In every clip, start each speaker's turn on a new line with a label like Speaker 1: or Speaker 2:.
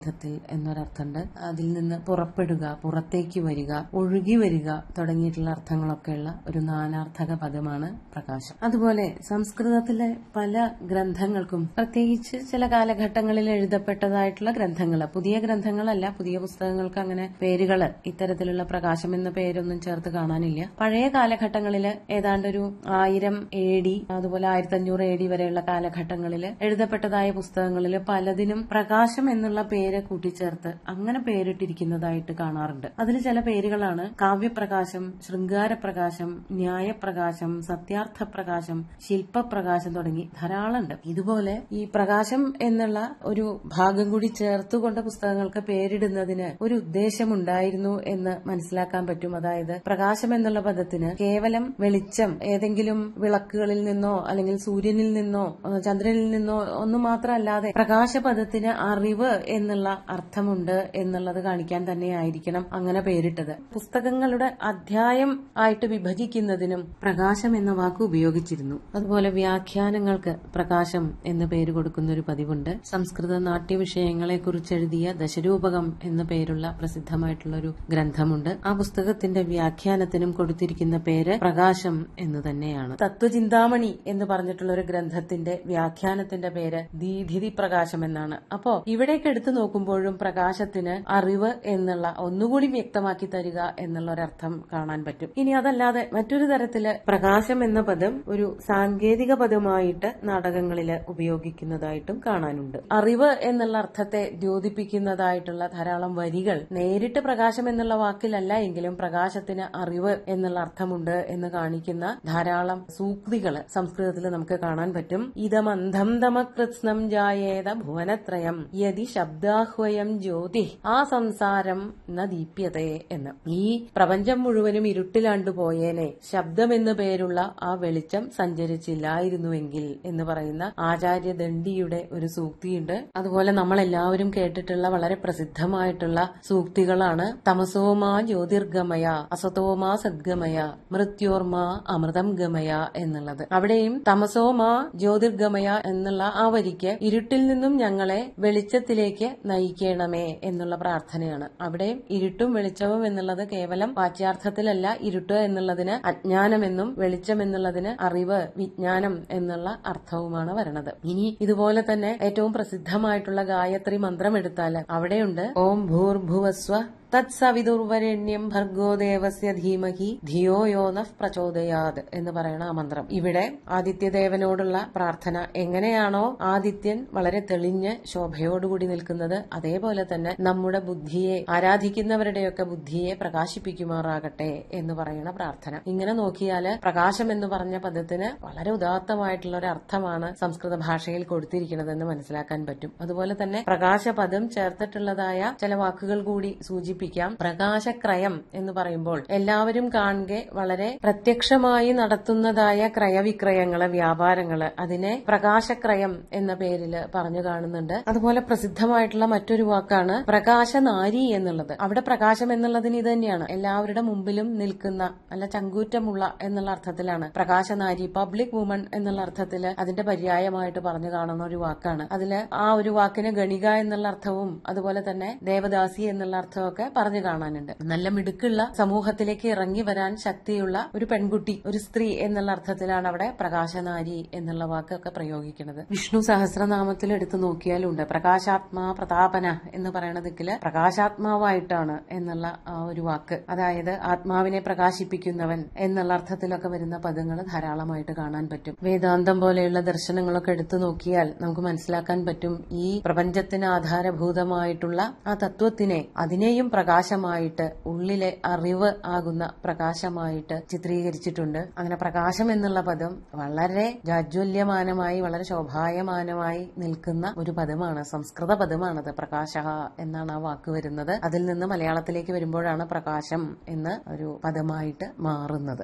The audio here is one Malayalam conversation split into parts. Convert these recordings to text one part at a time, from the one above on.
Speaker 1: ത്തിൽ എന്നൊരർത്ഥമുണ്ട്. അതിൽ നിന്ന് പുറപ്പെടുക, പുറത്തേക്ക് വരിക, ഒഴുകി വരിക തുടങ്ങിയിട്ടുള്ള അർത്ഥങ്ങളൊക്കെയുള്ള ഒരു നാനാർത്ഥക പദമാണ് പ്രകാശം. അതുപോലെ സംസ്കൃതത്തിലെ പല ഗ്രന്ഥങ്ങൾക്കും, പ്രത്യേകിച്ച് ചില കാലഘട്ടങ്ങളിൽ എഴുതപ്പെട്ടതായിട്ടുള്ള ഗ്രന്ഥങ്ങൾ, പുതിയ ഗ്രന്ഥങ്ങളല്ല, പുതിയ പുസ്തകങ്ങൾക്ക് അങ്ങനെ പേരുകൾ ഇത്തരത്തിലുള്ള പ്രകാശം എന്ന പേരൊന്നും ചേർത്ത് കാണാനില്ല. പഴയ കാലഘട്ടങ്ങളിൽ ഏതാണ്ടൊരു 1000 AD, അതുപോലെ 1500 AD വരെയുള്ള കാലഘട്ടങ്ങളിൽ എഴുതപ്പെട്ടതായ പുസ്തകങ്ങളിൽ പലതിനും പ്രകാശം എന്നുള്ള പേര് കൂട്ടിച്ചേർത്ത് അങ്ങനെ പേരിട്ടിരിക്കുന്നതായിട്ട് കാണാറുണ്ട്. അതിൽ ചില പേരുകളാണ് കാവ്യപ്രകാശം, ശൃംഗാരപ്രകാശം, ന്യായപ്രകാശം, സത്യാർത്ഥപ്രകാശം, ശില്പപ്രകാശം തുടങ്ങി ധാരാളമുണ്ട്. ഇതുപോലെ ഈ പ്രകാശം എന്നുള്ള ഒരു ഭാഗം കൂടി ചേർത്തുകൊണ്ട് പുസ്തകങ്ങൾക്ക് പേരിടുന്നതിന് ഒരു ഉദ്ദേശമുണ്ടായിരുന്നു എന്ന് മനസ്സിലാക്കാൻ പറ്റും. അതായത് പ്രകാശം എന്നുള്ള പദത്തിന് കേവലം വെളിച്ചം, ഏതെങ്കിലും വിളക്കുകളിൽ നിന്നോ അല്ലെങ്കിൽ സൂര്യനിൽ നിന്നോ ചന്ദ്രനിൽ നിന്നോ ഒന്നും മാത്രമല്ലാതെ പ്രകാശപദത്തിന് അറിവ് എന്നുള്ള അർത്ഥമുണ്ട് എന്നുള്ളത് കാണിക്കാൻ തന്നെയായിരിക്കണം അങ്ങനെ പേരിട്ടത്. പുസ്തകങ്ങളുടെ അധ്യായം ആയിട്ട് വിഭജിക്കുന്നതിനും പ്രകാശം എന്ന വാക്ക് ഉപയോഗിച്ചിരുന്നു. അതുപോലെ വ്യാഖ്യാനങ്ങൾക്ക് പ്രകാശം എന്ന് പേര് കൊടുക്കുന്ന ഒരു പതിവുണ്ട്. സംസ്കൃത നാട്യ വിഷയങ്ങളെ കുറിച്ച് എഴുതിയ ദശരൂപകം എന്ന പേരുള്ള പ്രസിദ്ധമായിട്ടുള്ള ഒരു ഗ്രന്ഥമുണ്ട്. ആ പുസ്തകത്തിന്റെ വ്യാഖ്യാനത്തിനും കൊടുത്തിരിക്കുന്ന പേര് പ്രകാശം എന്ന് തന്നെയാണ്. തത്വചിന്താമണി എന്ന് പറഞ്ഞിട്ടുള്ള ഒരു ഗ്രന്ഥത്തിന്റെ വ്യാഖ്യാനത്തിന്റെ പേര് ദീധിതി പ്രകാശം എന്നാണ്. അപ്പോ ഇവിടേക്ക് എടുത്തു നോക്കുമ്പോഴും പ്രകാശത്തിന് അറിവ് എന്നുള്ള ഒന്നുകൂടി വ്യക്തമാക്കി തരിക എന്നുള്ള ഒരർത്ഥം കാണാൻ പറ്റും. ഇനി അതല്ലാതെ മറ്റൊരു തരത്തില് പ്രകാശം എന്ന പദം ഒരു സാങ്കേതിക പദമായിട്ട് നാടകങ്ങളിൽ ഉപയോഗിക്കുന്നതായിട്ടും കാണാനുണ്ട്. അറിവ് എന്നുള്ള അർത്ഥത്തെ ദ്യോതിപ്പിക്കുന്നതായിട്ടുള്ള ധാരാളം വരികൾ നേരിട്ട് പ്രകാശം എന്നുള്ള വാക്കിലല്ല എങ്കിലും പ്രകാശത്തിന് അറിവ് എന്നുള്ള അർത്ഥമുണ്ട് എന്ന് കാണിക്കുന്ന ധാരാളം സൂക്തികൾ സംസ്കൃതത്തിൽ നമുക്ക് കാണാൻ പറ്റും. ഇതമന്ധം തമകൃത്സ്നം ജായേത ഭുവനത്രയം യതി ശബ്ദാഹ്വയം ജ്യോതി ആ സംസാരം ന ദീപ്യതേ എന്ന്. ഈ പ്രപഞ്ചം മുഴുവനും ഇരുട്ടിലാണ്ടുപോയേനെ ശബ്ദമെന്നു പേരുള്ള ആ വെളിച്ചം സഞ്ചരിച്ചില്ലായിരുന്നുവെങ്കിൽ എന്ന് പറയുന്ന ആചാര്യ ദണ്ഡിയുടെ ഒരു സൂക്തിയുണ്ട്. അതുപോലെ നമ്മളെല്ലാവരും കേട്ടിട്ടുള്ള വളരെ പ്രസിദ്ധമായിട്ടുള്ള സൂക്തികളാണ് തമസോമാ ജ്യോതിർഗമയ, അസതോമാ സദ്ഗമയ, മൃത്യോർമാ അമൃതം ഗമയ എന്നുള്ളത്. അവിടെയും തമസോമാ ജ്യോതിർഗമയ എന്നുള്ള ആ വരിക്ക് ഇരുട്ടിൽ നിന്നും ഞങ്ങളെ വെളിച്ചത്തിലേക്ക് നയിക്കണമേ എന്നുള്ള പ്രാർത്ഥനയാണ്. അവിടെയും ഇരുട്ടും വെളിച്ചവും എന്നുള്ളത് കേവലം വാച്യാർത്ഥത്തിലല്ല. ഇരുട്ട് എന്നുള്ളതിന് അജ്ഞാനമെന്നും വെളിച്ചം എന്നുള്ളതിന് അറിവ്, വിജ്ഞാനം എന്നുള്ള അർത്ഥവുമാണ് വരണത്. ഇനി ഇതുപോലെ തന്നെ ഏറ്റവും പ്രസിദ്ധമായിട്ടുള്ള ഗായത്രി മന്ത്രം എടുത്താൽ അവിടെയുണ്ട് ഓം ഭൂർഭുവസ്വ തത്സവിതുർവരണ്യം ഭർഗോ ദേവസ്യ ധീമഹി ധിയോ യോ നഃ പ്രചോദയാത് എന്ന് പറയുന്ന ആ മന്ത്രം. ഇവിടെ ആദിത്യദേവനോടുള്ള പ്രാർത്ഥന. എങ്ങനെയാണോ ആദിത്യൻ വളരെ തെളിഞ്ഞ് ശോഭയോടുകൂടി നിൽക്കുന്നത്, അതേപോലെ തന്നെ നമ്മുടെ ബുദ്ധിയെ, ആരാധിക്കുന്നവരുടെയൊക്കെ ബുദ്ധിയെ പ്രകാശിപ്പിക്കുമാറാകട്ടെ എന്ന് പറയുന്ന പ്രാർത്ഥന. ഇങ്ങനെ നോക്കിയാല് പ്രകാശം എന്ന് പറഞ്ഞ പദത്തിന് വളരെ ഉദാത്തമായിട്ടുള്ള ഒരു അർത്ഥമാണ് സംസ്കൃത ഭാഷയിൽ കൊടുത്തിരിക്കുന്നതെന്ന് മനസ്സിലാക്കാൻ പറ്റും. അതുപോലെ തന്നെ പ്രകാശപദം ചേർത്തിട്ടുള്ളതായ ചില വാക്കുകൾ കൂടി സൂചിപ്പിക്കും. പ്രകാശക്രയം എന്ന് പറയുമ്പോൾ എല്ലാവരും കാണുക വളരെ പ്രത്യക്ഷമായി നടത്തുന്നതായ ക്രയവിക്രയങ്ങള്, വ്യാപാരങ്ങള്, അതിനെ പ്രകാശക്രയം എന്ന പേരിൽ പറഞ്ഞു കാണുന്നുണ്ട്. അതുപോലെ പ്രസിദ്ധമായിട്ടുള്ള മറ്റൊരു വാക്കാണ് പ്രകാശനാരി എന്നുള്ളത്. അവിടെ പ്രകാശം എന്നുള്ളതിന് ഇത് തന്നെയാണ്. എല്ലാവരുടെ മുമ്പിലും നിൽക്കുന്ന, നല്ല ചങ്കൂറ്റമുള്ള എന്നുള്ള അർത്ഥത്തിലാണ് പ്രകാശനാരി, പബ്ലിക് വുമൺ എന്നുള്ള അർത്ഥത്തിൽ അതിന്റെ പര്യായമായിട്ട് പറഞ്ഞു കാണുന്ന ഒരു വാക്കാണ്. അതില് ആ ഒരു വാക്കിന് ഗണിക എന്നുള്ള അർത്ഥവും അതുപോലെ തന്നെ ദേവദാസി എന്നുള്ള അർത്ഥമൊക്കെ പറഞ്ഞു കാണാനുണ്ട്. നല്ല മിടുക്കുള്ള, സമൂഹത്തിലേക്ക് ഇറങ്ങി വരാൻ ശക്തിയുള്ള ഒരു പെൺകുട്ടി, ഒരു സ്ത്രീ എന്നുള്ള അർത്ഥത്തിലാണ് അവിടെ പ്രകാശനാരി എന്നുള്ള വാക്കൊക്കെ പ്രയോഗിക്കുന്നത്. വിഷ്ണു സഹസ്രനാമത്തിൽ എടുത്തു നോക്കിയാലുണ്ട് പ്രകാശാത്മാ പ്രതാപന എന്ന് പറയുന്ന ദിക്കില് പ്രകാശാത്മാവായിട്ടാണ് എന്നുള്ള ആ ഒരു വാക്ക്, അതായത് ആത്മാവിനെ പ്രകാശിപ്പിക്കുന്നവൻ എന്നുള്ള അർത്ഥത്തിലൊക്കെ വരുന്ന പദങ്ങൾ ധാരാളമായിട്ട് കാണാൻ പറ്റും. വേദാന്തം പോലെയുള്ള ദർശനങ്ങളൊക്കെ എടുത്തു നോക്കിയാൽ നമുക്ക് മനസ്സിലാക്കാൻ പറ്റും ഈ പ്രപഞ്ചത്തിന് ആധാരഭൂതമായിട്ടുള്ള ആ തത്വത്തിനെ, അതിനെയും പ്രകാശമായിട്ട്, ഉള്ളിലെ അറിവ് ആകുന്ന പ്രകാശമായിട്ട് ചിത്രീകരിച്ചിട്ടുണ്ട്. അങ്ങനെ പ്രകാശം എന്നുള്ള പദം വളരെ ജാജ്വല്യമാനമായി, വളരെ ശോഭായമാനമായി നിൽക്കുന്ന ഒരു പദമാണ്. സംസ്കൃത പദമാണത്. പ്രകാശ എന്നാണ് ആ വാക്ക് വരുന്നത്. അതിൽ നിന്ന് മലയാളത്തിലേക്ക് വരുമ്പോഴാണ് പ്രകാശം എന്ന ഒരു പദമായിട്ട് മാറുന്നത്.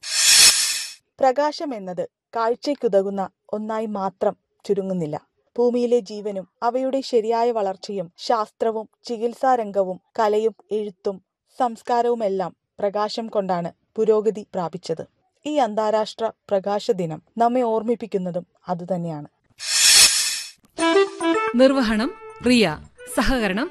Speaker 2: പ്രകാശം എന്നത് കാഴ്ചയ്ക്കുതകുന്ന ഒന്നായി മാത്രം ചുരുങ്ങുന്നില്ല. ഭൂമിയിലെ ജീവനും അവയുടെ ശരിയായ വളർച്ചയും ശാസ്ത്രവും ചികിത്സാരംഗവും കലയും എഴുത്തും സംസ്കാരവുമെല്ലാം പ്രകാശം കൊണ്ടാണ് പുരോഗതി പ്രാപിച്ചത്. ഈ അന്താരാഷ്ട്ര പ്രകാശ ദിനം നമ്മെ ഓർമ്മിപ്പിക്കുന്നതും അതുതന്നെയാണ്.
Speaker 3: നിർവഹണം റിയ, സഹകരണം